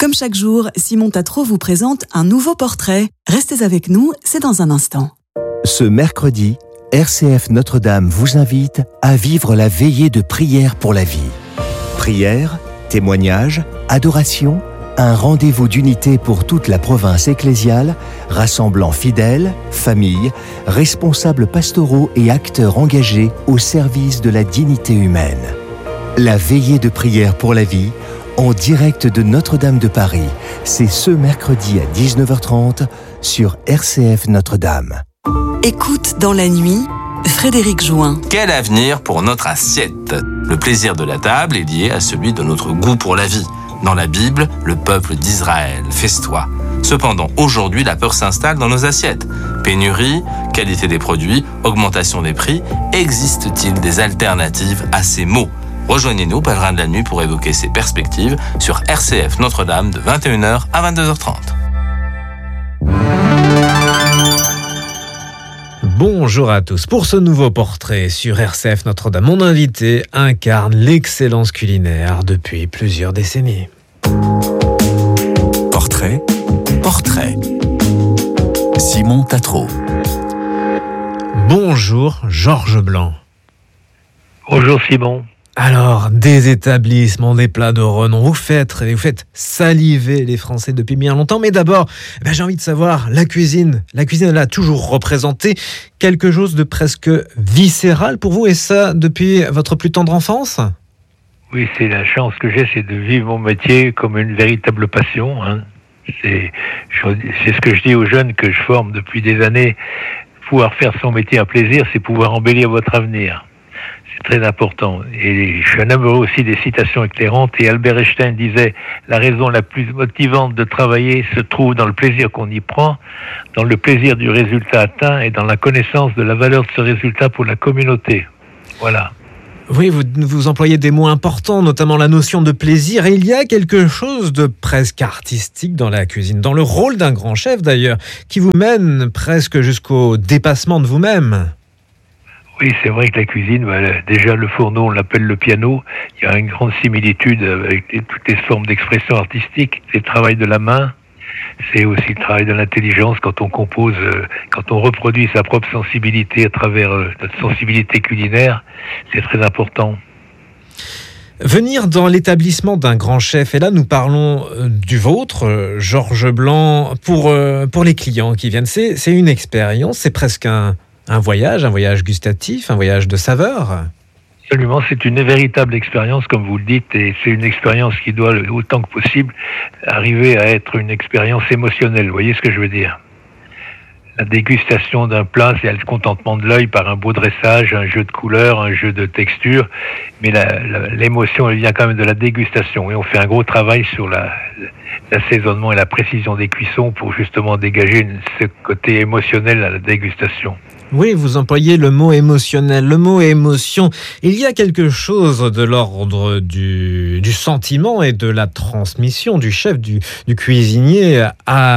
Comme chaque jour, Simon Tatro vous présente un nouveau portrait. Restez avec nous, c'est dans un instant. Ce mercredi, RCF Notre-Dame vous invite à vivre la veillée de prière pour la vie. Prière, témoignage, adoration, un rendez-vous d'unité pour toute la province ecclésiale, rassemblant fidèles, familles, responsables pastoraux et acteurs engagés au service de la dignité humaine. La veillée de prière pour la vie, en direct de Notre-Dame de Paris, c'est ce mercredi à 19h30 sur RCF Notre-Dame. Écoute dans la nuit, Frédéric Join. Quel avenir pour notre assiette ? Le plaisir de la table est lié à celui de notre goût pour la vie. Dans la Bible, le peuple d'Israël festoie. Cependant, aujourd'hui, la peur s'installe dans nos assiettes. Pénurie, qualité des produits, augmentation des prix, existe-t-il des alternatives à ces mots ? Rejoignez-nous, pèlerins de la nuit, pour évoquer ces perspectives sur RCF Notre-Dame de 21h à 22h30. Bonjour à tous. Pour ce nouveau portrait sur RCF Notre-Dame, mon invité incarne l'excellence culinaire depuis plusieurs décennies. Portrait. Simon Tatro. Bonjour Georges Blanc. Bonjour Simon. Alors, des établissements, des plats de renom, vous faites saliver les Français depuis bien longtemps. Mais d'abord, j'ai envie de savoir, la cuisine, elle a toujours représenté quelque chose de presque viscéral pour vous, et ça depuis votre plus tendre enfance ? Oui, c'est la chance que j'ai, c'est de vivre mon métier comme une véritable passion. C'est ce que je dis aux jeunes que je forme depuis des années. Pouvoir faire son métier à plaisir, c'est pouvoir embellir votre avenir. C'est très important. Et je suis un amoureux aussi des citations éclairantes. Et Albert Einstein disait « La raison la plus motivante de travailler se trouve dans le plaisir qu'on y prend, dans le plaisir du résultat atteint et dans la connaissance de la valeur de ce résultat pour la communauté. » Voilà. Oui, vous employez des mots importants, notamment la notion de plaisir. Et il y a quelque chose de presque artistique dans la cuisine, dans le rôle d'un grand chef d'ailleurs, qui vous mène presque jusqu'au dépassement de vous-même. Oui, c'est vrai que la cuisine, déjà le fourneau, on l'appelle le piano. Il y a une grande similitude avec toutes les formes d'expression artistique. C'est le travail de la main, c'est aussi le travail de l'intelligence quand on compose, quand on reproduit sa propre sensibilité à travers notre sensibilité culinaire. C'est très important. Venir dans l'établissement d'un grand chef, et là nous parlons du vôtre, Georges Blanc, pour les clients qui viennent, c'est une expérience, c'est presque un voyage gustatif, un voyage de saveurs. Absolument, c'est une véritable expérience, comme vous le dites, et c'est une expérience qui doit, autant que possible, arriver à être une expérience émotionnelle. Vous voyez ce que je veux dire ? La dégustation d'un plat, c'est le contentement de l'œil par un beau dressage, un jeu de couleurs, un jeu de texture, mais l'émotion, elle vient quand même de la dégustation. Et on fait un gros travail sur l'assaisonnement et la précision des cuissons pour justement dégager ce côté émotionnel à la dégustation. Oui, vous employez le mot émotionnel, le mot émotion. Il y a quelque chose de l'ordre du sentiment et de la transmission du chef, du cuisinier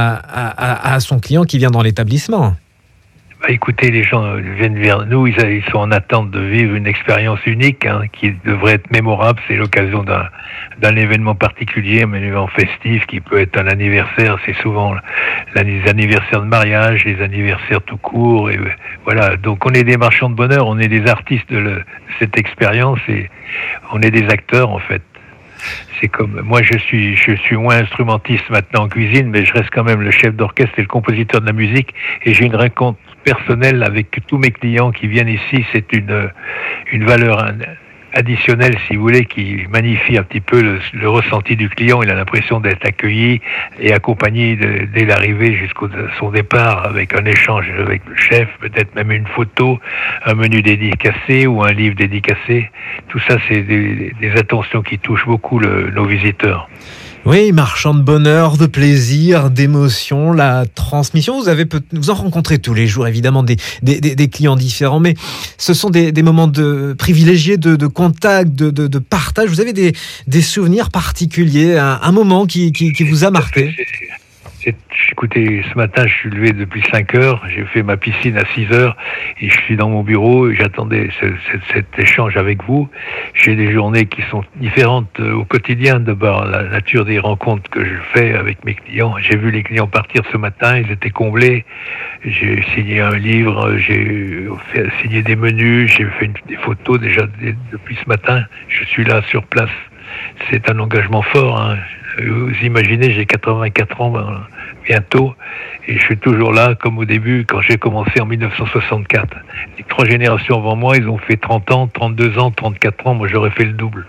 à son client qui vient dans l'établissement. Écoutez, les gens viennent vers nous, ils sont en attente de vivre une expérience unique qui devrait être mémorable. C'est l'occasion d'un événement particulier, un événement festif qui peut être un anniversaire. C'est souvent les anniversaires de mariage, les anniversaires tout court. Et voilà, donc on est des marchands de bonheur, on est des artistes de cette expérience et on est des acteurs en fait. C'est comme moi, je suis moins instrumentiste maintenant en cuisine, mais je reste quand même le chef d'orchestre et le compositeur de la musique. Et j'ai une rencontre personnelle avec tous mes clients qui viennent ici. C'est une valeur additionnelle, si vous voulez, qui magnifie un petit peu le ressenti du client. Il a l'impression d'être accueilli et accompagné dès l'arrivée jusqu'à son départ, avec un échange avec le chef, peut-être même une photo, un menu dédicacé ou un livre dédicacé. Tout ça, c'est des attentions qui touchent beaucoup nos visiteurs. Oui, marchand de bonheur, de plaisir, d'émotion, la transmission. Vous en rencontrez tous les jours, évidemment, des clients différents, mais ce sont des moments privilégiés de contact, de partage. Vous avez des souvenirs particuliers, un moment qui vous a marqué? Écoutez, ce matin, je suis levé depuis 5 heures, j'ai fait ma piscine à 6 heures et je suis dans mon bureau et j'attendais cet échange avec vous. J'ai des journées qui sont différentes au quotidien, de par la nature des rencontres que je fais avec mes clients. J'ai vu les clients partir ce matin, ils étaient comblés. J'ai signé un livre, j'ai signé des menus, j'ai fait des photos déjà depuis ce matin. Je suis là sur place. C'est un engagement fort, hein. Vous imaginez, j'ai 84 ans bientôt et je suis toujours là comme au début quand j'ai commencé en 1964. Les 3 générations avant moi, ils ont fait 30 ans, 32 ans, 34 ans. Moi, j'aurais fait le double.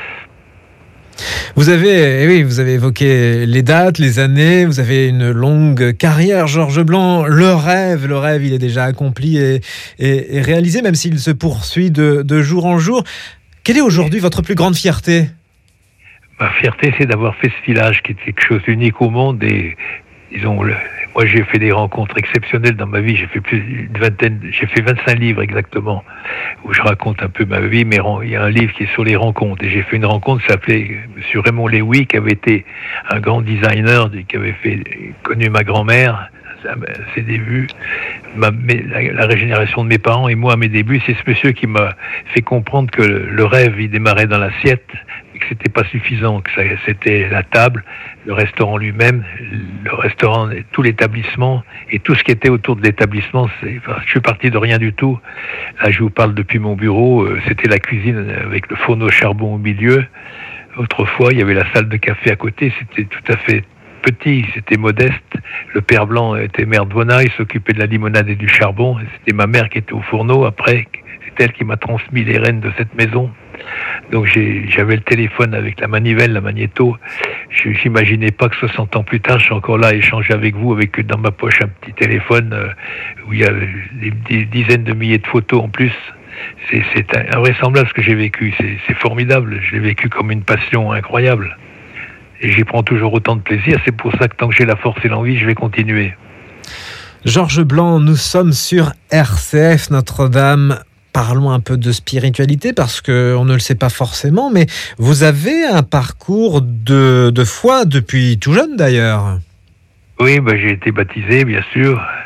Vous avez évoqué les dates, les années, vous avez une longue carrière, Georges Blanc. Le rêve, il est déjà accompli et réalisé, même s'il se poursuit de jour en jour. Quelle est aujourd'hui votre plus grande fierté ? Ma fierté, c'est d'avoir fait ce village qui est quelque chose d'unique au monde et moi j'ai fait des rencontres exceptionnelles dans ma vie. J'ai fait j'ai fait 25 livres exactement où je raconte un peu ma vie, mais il y a un livre qui est sur les rencontres et j'ai fait une rencontre qui s'appelait Monsieur Raymond Léwy, qui avait été un grand designer, qui avait connu ma grand-mère à ses débuts, la régénération de mes parents et moi à mes débuts. C'est ce monsieur qui m'a fait comprendre que le rêve il démarrait dans l'assiette, que c'était pas suffisant, que c'était la table, le restaurant lui-même, tout l'établissement et tout ce qui était autour de l'établissement. Je suis parti de rien du tout. Là, je vous parle depuis mon bureau. C'était la cuisine avec le fourneau charbon au milieu. Autrefois, il y avait la salle de café à côté. C'était tout à fait petit, c'était modeste. Le père Blanc était maire de Vona, il s'occupait de la limonade et du charbon. C'était ma mère qui était au fourneau. Après, c'est elle qui m'a transmis les rênes de cette maison. Donc j'avais le téléphone avec la manivelle, la magnéto. J'imaginais pas que 60 ans plus tard, je suis encore là à échanger avec vous, avec dans ma poche un petit téléphone où il y a des dizaines de milliers de photos en plus. C'est invraisemblable ce que j'ai vécu. C'est formidable. Je l'ai vécu comme une passion incroyable. Et j'y prends toujours autant de plaisir. C'est pour ça que tant que j'ai la force et l'envie, je vais continuer. Georges Blanc, nous sommes sur RCF Notre-Dame. Parlons un peu de spiritualité parce qu'on ne le sait pas forcément, mais vous avez un parcours de foi depuis tout jeune d'ailleurs. Oui, j'ai été baptisé, bien sûr.